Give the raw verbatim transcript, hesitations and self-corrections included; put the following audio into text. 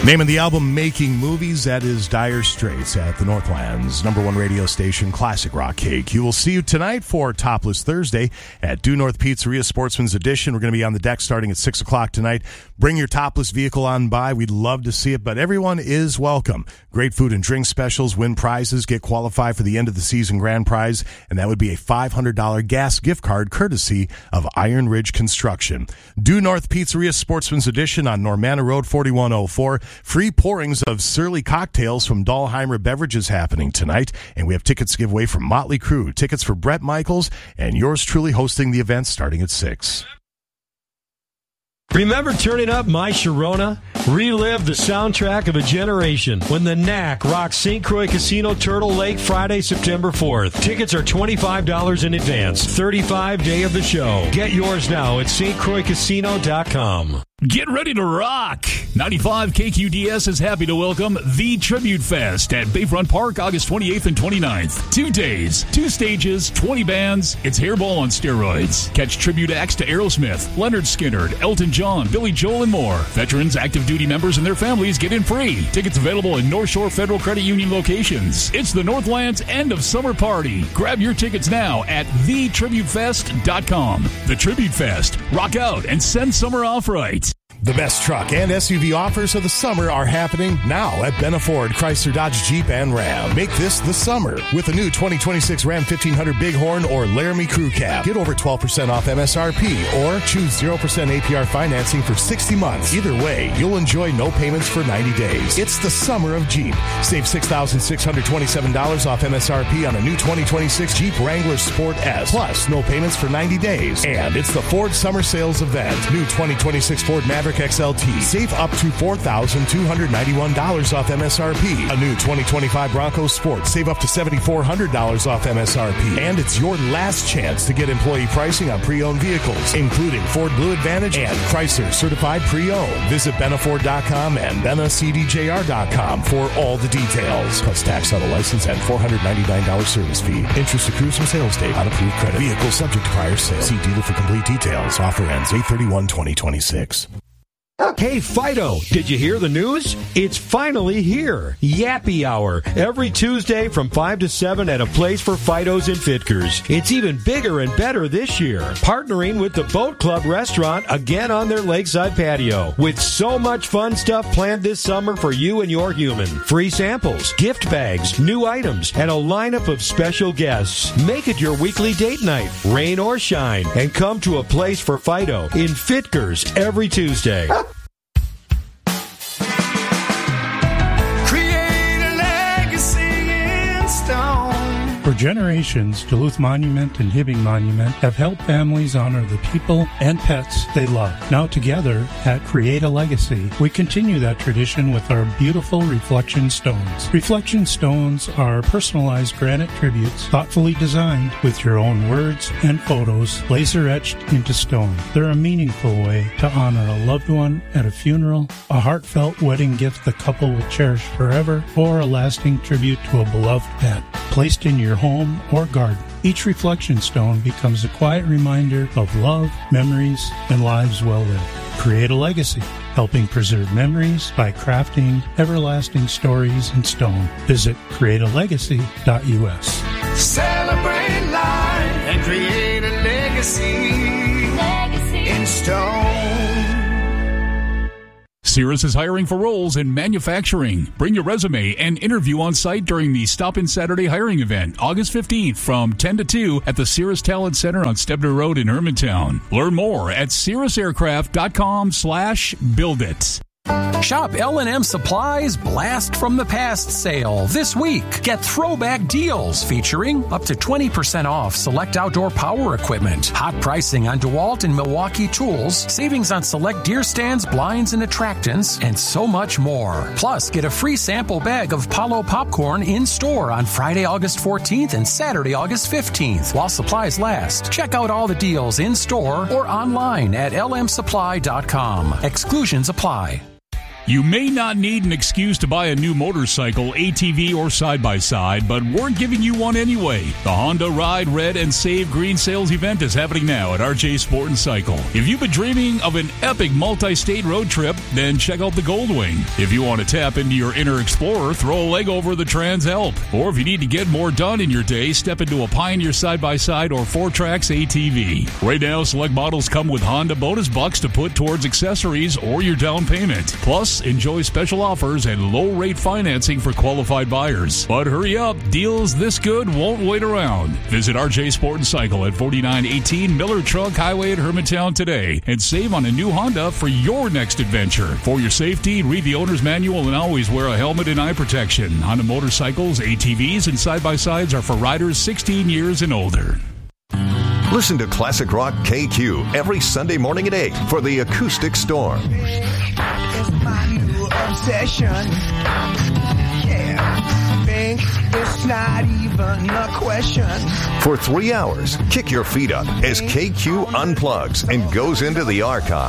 Name of the album, Making Movies. That is Dire Straits at the Northland's number one radio station, Classic Rock Cake. You will see you tonight for Topless Thursday at Due North Pizzeria Sportsman's Edition. We're going to be on the deck starting at six o'clock tonight. Bring your topless vehicle on by. We'd love to see it, but everyone is welcome. Great food and drink specials, win prizes, get qualified for the end of the season grand prize, and that would be a five hundred dollars gas gift card courtesy of Iron Ridge Construction. Due North Pizzeria Sportsman's Edition on Normanna Road, forty-one oh four. Free pourings of Surly cocktails from Dahlheimer Beverages happening tonight, and we have tickets to give away from Motley Crue, tickets for Brett Michaels, and yours truly hosting the event starting at six. Remember turning up My Sharona? Relive the soundtrack of a generation when the N A C rocks Saint Croix Casino Turtle Lake Friday, September fourth. Tickets are twenty-five dollars in advance. thirty-five day of the show. Get yours now at st croix casino dot com. Get ready to rock! ninety-five K Q D S is happy to welcome The Tribute Fest at Bayfront Park, August twenty-eighth and twenty-ninth. Two days, two stages, twenty bands. It's Hairball on steroids. Catch tribute acts to Aerosmith, Leonard Skinner, Elton John, Billy Joel, and more. Veterans, active duty members, and their families get in free. Tickets available in North Shore Federal Credit Union locations. It's the Northland's end of summer party. Grab your tickets now at the tribute fest dot com. The Tribute Fest. Rock out and send summer off right. The best truck and S U V offers of the summer are happening now at Benna Ford, Chrysler, Dodge, Jeep, and Ram. Make this the summer with a new twenty twenty-six Ram fifteen hundred Bighorn or Laramie Crew Cab. Get over twelve percent off M S R P or choose zero percent A P R financing for sixty months. Either way, you'll enjoy no payments for ninety days. It's the summer of Jeep. Save six thousand six hundred twenty-seven dollars off M S R P on a new twenty twenty-six Jeep Wrangler Sport S. Plus, no payments for ninety days. And it's the Ford Summer Sales Event. New twenty twenty-six Ford Maverick X L T. Save up to four thousand two hundred ninety-one dollars off M S R P. A new twenty twenty-five Bronco Sport. Save up to seven thousand four hundred dollars off M S R P. And it's your last chance to get employee pricing on pre-owned vehicles, including Ford Blue Advantage and Chrysler Certified Pre-Owned. Visit benna ford dot com and benna c d j r dot com for all the details. Plus tax, auto license, and four hundred ninety-nine dollars service fee. Interest accrues from sales date on approved credit. Vehicle subject to prior sale. See dealer for complete details. Offer ends eight thirty-one twenty twenty-six. Hey, Fido, did you hear the news? It's finally here. Yappy Hour, every Tuesday from five to seven at a place for Fidos and Fitkers. It's even bigger and better this year. Partnering with the Boat Club restaurant again on their lakeside patio. With so much fun stuff planned this summer for you and your human. Free samples, gift bags, new items, and a lineup of special guests. Make it your weekly date night, rain or shine, and come to a place for Fido in Fitkers every Tuesday. For generations, Duluth Monument and Hibbing Monument have helped families honor the people and pets they love. Now together, at Create a Legacy, we continue that tradition with our beautiful Reflection Stones. Reflection Stones are personalized granite tributes thoughtfully designed with your own words and photos laser etched into stone. They're a meaningful way to honor a loved one at a funeral, a heartfelt wedding gift the couple will cherish forever, or a lasting tribute to a beloved pet. Placed in your home or garden, each reflection stone becomes a quiet reminder of love, memories, and lives well lived. Create a legacy, helping preserve memories by crafting everlasting stories in stone. Visit create a legacy dot u s. Celebrate life and create a legacy, legacy in stone. Cirrus is hiring for roles in manufacturing. Bring your resume and interview on site during the Stop In Saturday hiring event, August fifteenth from ten to two at the Cirrus Talent Center on Stebner Road in Hermantown. Learn more at cirrus aircraft dot com slash build it. Shop L and M Supply's Blast from the Past sale this week. Get throwback deals featuring up to twenty percent off select outdoor power equipment, hot pricing on DeWalt and Milwaukee tools, savings on select deer stands, blinds, and attractants, and so much more. Plus, get a free sample bag of Palo popcorn in store on Friday, August fourteenth and Saturday, August fifteenth while supplies last. Check out all the deals in store or online at l m supply dot com. Exclusions apply. You may not need an excuse to buy a new motorcycle, A T V, or side-by-side, but we're giving you one anyway. The Honda Ride Red and Save Green Sales event is happening now at R J Sport and Cycle. If you've been dreaming of an epic multi-state road trip, then check out the Goldwing. If you want to tap into your inner explorer, throw a leg over the Trans Help. Or if you need to get more done in your day, step into a Pioneer side-by-side or four tracks A T V. Right now, select models come with Honda bonus bucks to put towards accessories or your down payment. Plus, enjoy special offers and low-rate financing for qualified buyers. But hurry up, deals this good won't wait around. Visit R J Sport and Cycle at forty-nine eighteen Miller Truck Highway at Hermantown today and save on a new Honda for your next adventure. For your safety, read the owner's manual and always wear a helmet and eye protection. Honda motorcycles, A T Vs, and side-by-sides are for riders sixteen years and older. Listen to Classic Rock K Q every Sunday morning at eight for the Acoustic Storm. It's my new obsession. Yeah, think it's not even a question. For three hours, kick your feet up as K Q unplugs and goes into the archive.